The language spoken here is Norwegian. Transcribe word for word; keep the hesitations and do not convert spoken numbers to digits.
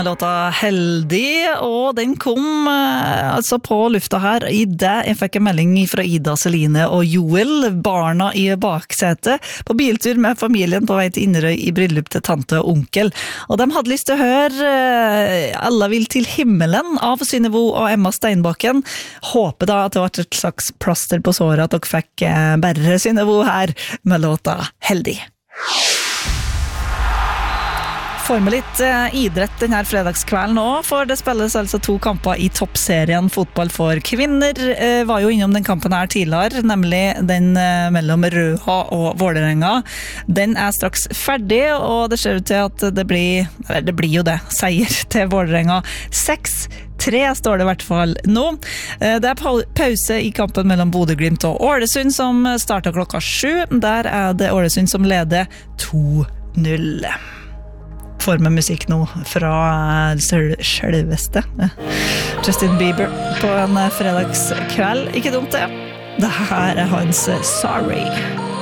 med låta Heldig, og den kom eh, altså på lufta her i det jeg fikk en melding fra Ida, Celine og Joel, barna i baksetet, på biltur med familien på vei til Inderøy i bryllup til tante og onkel. Og de hadde lyst til å høre eh, Alla vil til himmelen av Synnøve og Emma Steinbakken. Håper da at det var et slags plaster på såret at dere fikk eh, bare Synnøve her med låta Heldig. Får med litt eh, idrett denne fredagskvelden også, for det spilles altså to kamper i toppserien fotball for kvinner. Eh, var jo innom den kampen her tidligere, nemlig den eh, mellom Røha og Vålerenga. Den er straks ferdig, og det ser ut til at det blir, eller det blir jo det, seier til Vålerenga. seks tre står det i hvert fall nå. Eh, det er pause i kampen mellom Bodø/Glimt og Ålesund som starter klokka sju. Der er det Ålesund som leder to null. Får med musikk nå fra selveste Justin Bieber på en fredagskveld. Ikke dumt det. Det her er hans Sorry.